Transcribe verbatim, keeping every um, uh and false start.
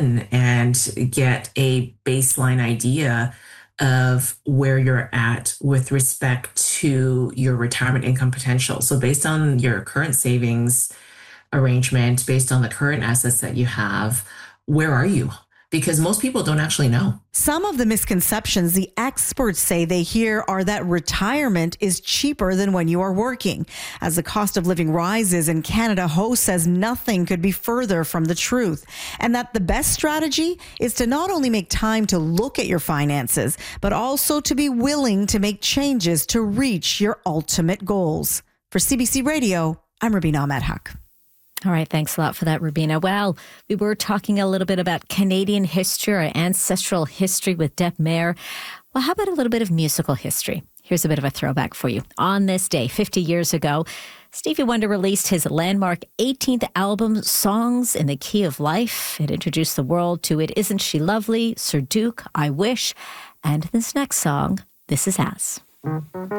run and get a baseline idea of where you're at with respect to your retirement income potential. So based on your current savings arrangement, based on the current assets that you have, where are you? Because most people don't actually know. Some of the misconceptions the experts say they hear are that retirement is cheaper than when you are working. As the cost of living rises in Canada, Ho says nothing could be further from the truth, and that the best strategy is to not only make time to look at your finances, but also to be willing to make changes to reach your ultimate goals. For C B C Radio, I'm Rubina Ahmed-Haq. All right, thanks a lot for that, Rubina. Well, we were talking a little bit about Canadian history, or ancestral history with Deb Mayer. Well, how about a little bit of musical history? Here's a bit of a throwback for you. On this day, fifty years ago, Stevie Wonder released his landmark eighteenth album, Songs in the Key of Life. It introduced the world to It Isn't She Lovely, Sir Duke, I Wish, and this next song, This Is As.